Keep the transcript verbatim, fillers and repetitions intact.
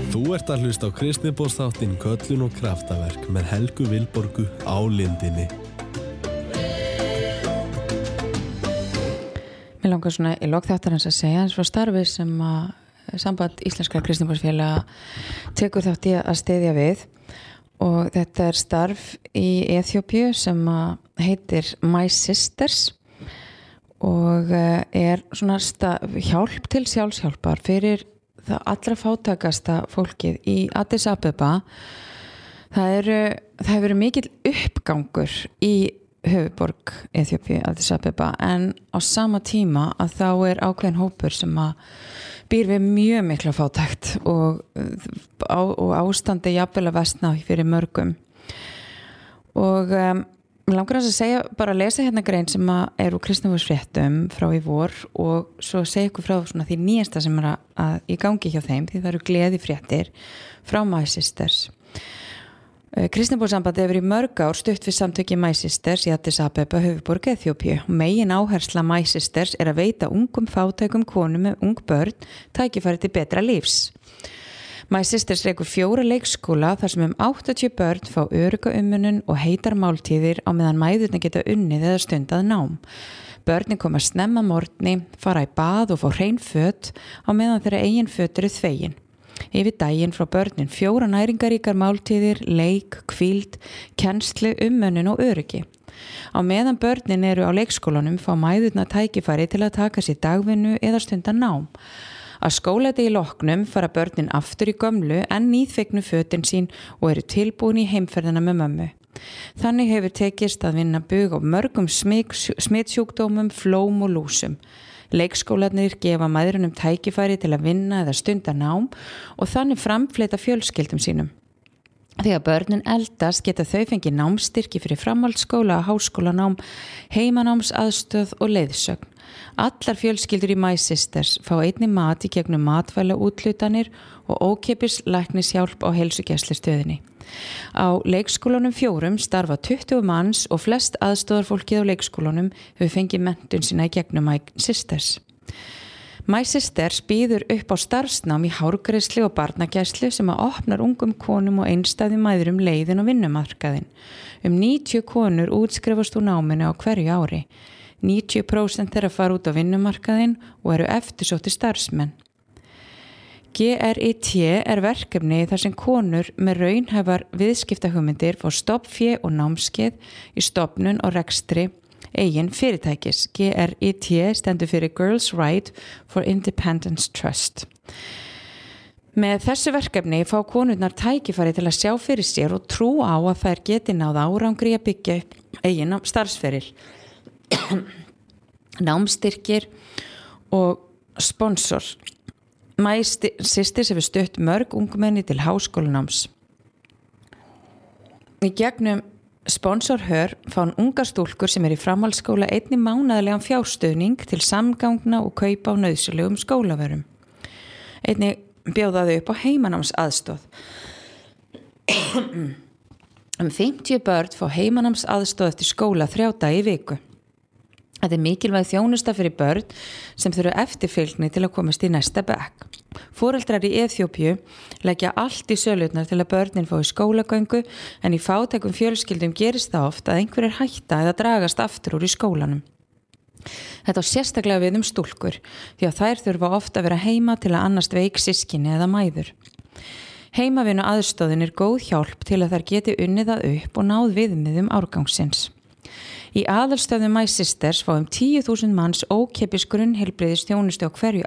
Þú ert að hlusta á Kristniboðsþáttinn Köllun og kraftaverk með Helgu Vilborgu á Lindinni. Mér langar svona í lok þáttarins að segja eins frá starfi sem að Samband Íslenskra Kristniboðsfélaga tekur þátt í að styðja við, og þetta er starf í Eþíópíu sem að heitir My Sisters og er svona hjálp til sjálfshjálpar fyrir það allra fátækasta fólkið í Addis Abeba. Það eru, það hefur verið mikill uppgangur í höfuðborg Eþíópíu, Addis Abeba, en á sama tíma að þá er ákveðin hópur sem að býr við mjög mikla fátækt og, á, og ástandi jafnvel að versna fyrir mörgum. Og um, mér langar að segja, bara að lesa hérna grein sem að er úr Kristniboðsfréttum frá í vor og svo segja ykkur frá svona því nýjasta sem er að, að í gangi hjá þeim, því það eru gleðifréttir frá My Sisters. Kristniboðssambandið hefur í mörg ár stutt við samtöki My Sisters í Addis Abeba, höfuðborg Eþíópíu. Megin áhersla My Sisters er að veita ungum fátækum konum með ung börn tækifæri til betra lífs. My Sisters rekur fjóra leikskóla þar sem um áttatíu börn fá örugga umönnun og heitar máltíðir á meðan mæðurnar geta unnið eða stundað nám. Börnin koma snemma morgni, fara í bað og fá hrein föt á meðan þeirra eigin föt eru þvegin. Yfir daginn frá börnin fjóra næringaríkar máltíðir, leik, hvíld, kennslu, umönnun og öryggi. Á meðan börnin eru á leikskólanum fá mæðurnar tækifæri til að taka sér dagvinnu eða stunda nám. Að skóladegi loknum fara börnin aftur í gömlu en nýþvegnu fötin sín og eru tilbúin í heimferðina með mömmu. Þannig hefur tekist að vinna bug á mörgum smitsjúkdómum, flóm og lúsum. Leikskólarnir gefa mæðrunum tækifæri til að vinna eða stunda nám og þannig framfleyta fjölskyldum sínum. Þegar börnin eldast geta þau fengið námsstyrki fyrir framhaldsskóla, háskólanám, heimanámsaðstöð og leiðsögn. Allar fjölskyldur í My Sisters fá einnig mat í gegnum matvæla úthlutanir og ókeypis læknishjálp á heilsugæslustöðinni. Á leikskólanum fjórum starfa tuttugu manns og flest aðstoðarfólkið á leikskólanum hefur fengið menntun sína í gegnum My Sisters. My Sisters býður upp á starfsnám í hárgreiðslu og barnagæslu sem að opnar ungum konum og einstæðum mæðrum leiðin og vinnumarkaðinn. Um níutíu konur útskrifast úr náminu á hverju ári. níutíu prósent þeirra fara út á vinnumarkaðinn og eru eftirsóttir starfsmenn. G R I T er verkefni þar sem konur með raunhæfar viðskiptahugmyndir fá stofnfé og námskeið í stofnun og rekstri eigin fyrirtækis. G R I T stendur fyrir Girls Right for Independence Trust. Með þessu verkefni fá konurnar tækifæri til að sjá fyrir sér og trú á að þær geti náð árangri að byggja upp eigin starfsferil. Námstyrkir og sponsor. My Sisters hefur stutt mörg ungmenni til háskólanáms. Í gegnum sponsorhör fá ungar stúlkur sem er í framhaldsskóla einnig mánaðarlegan fjárstuðning til samgangna og kaupa á nauðsynlegum skólavörum. Einnig bjóðaðu upp á heimanámsaðstoð. Um fimmtíu börn fá heimanámsaðstoð eftir skóla þrjá daga í viku. Þetta er mikilvæg þjónusta fyrir börn sem þurfa eftirfylgni til að komast í næsta bekk. Foreldrar í Eþíópíu leggja allt í sölurnar til að börnin fái skólagöngu en í fátækum fjölskyldum gerist það oft að einhverjir hætta eða dragast aftur úr í skólanum. Þetta á sérstaklega við um stúlkur því að þær þurfa ofta að vera heima til að annast veik systkini eða mæður. Heimavinnu aðstoðin er góð hjálp til að þær geti unnið það upp og náð viðmiðum árgangsins. Í aðalstöðum My Sisters fá um tíu þúsund manns ókeypis grunnheilbrigðisþjónustu á hverju